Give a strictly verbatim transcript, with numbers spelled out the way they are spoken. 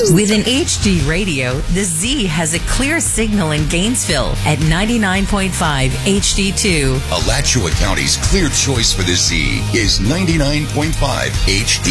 With an H D radio, the Z has a clear signal in Gainesville at ninety-nine point five H D two. Alachua County's clear choice for the Z is ninety-nine point five H D